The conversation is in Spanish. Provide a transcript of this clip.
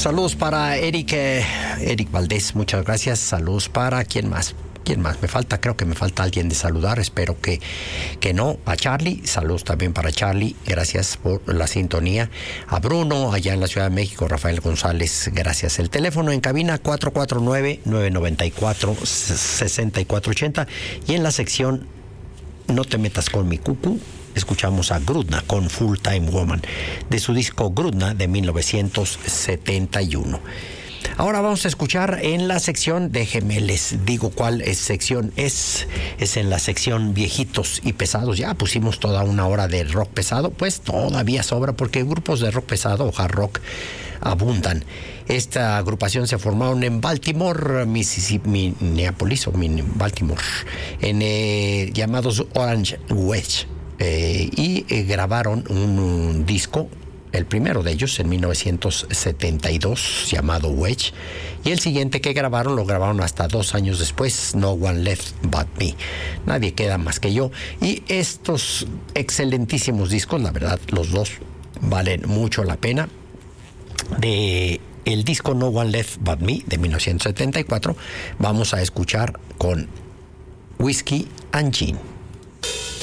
Saludos para Eric Valdés, muchas gracias. Saludos para ¿quién más? Me falta, creo que me falta alguien de saludar, espero que no. A Charlie, saludos también para Charlie, gracias por la sintonía. A Bruno, allá en la Ciudad de México, Rafael González, gracias. El teléfono en cabina 449-994-6480 y en la sección No te metas con mi cucu, escuchamos a Grudna con Full Time Woman, de su disco Grudna de 1971. Ahora vamos a escuchar en la sección, déjenme les digo cuál sección es en la sección viejitos y pesados. Ya pusimos toda una hora de rock pesado, pues todavía sobra porque grupos de rock pesado o hard rock abundan. Esta agrupación se formaron en Baltimore, Minneapolis o Baltimore, llamados Orange Wedge, y grabaron un disco. El primero de ellos en 1972, llamado Wedge, y el siguiente que grabaron, lo grabaron hasta 2 años después, No One Left But Me, Nadie Queda Más Que Yo. Y estos excelentísimos discos, la verdad, los dos valen mucho la pena. De el disco No One Left But Me, de 1974, vamos a escuchar con Whiskey and Gin.